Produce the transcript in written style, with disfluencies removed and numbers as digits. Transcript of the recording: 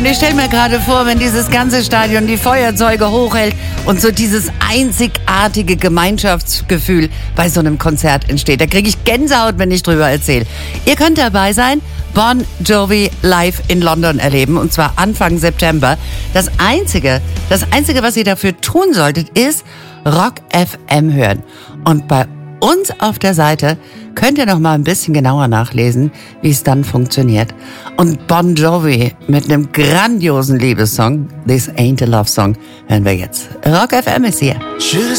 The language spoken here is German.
Und ich stelle mir gerade vor, wenn dieses ganze Stadion die Feuerzeuge hochhält und so dieses einzigartige Gemeinschaftsgefühl bei so einem Konzert entsteht. Da kriege ich Gänsehaut, wenn ich drüber erzähle. Ihr könnt dabei sein, Bon Jovi live in London erleben, und zwar Anfang September. Das Einzige, was ihr dafür tun solltet, ist Rock FM hören. Und bei uns auf der Seite könnt ihr noch mal ein bisschen genauer nachlesen, wie es dann funktioniert. Und Bon Jovi mit einem grandiosen Liebessong, This Ain't a Love Song, hören wir jetzt. Rock FM ist hier.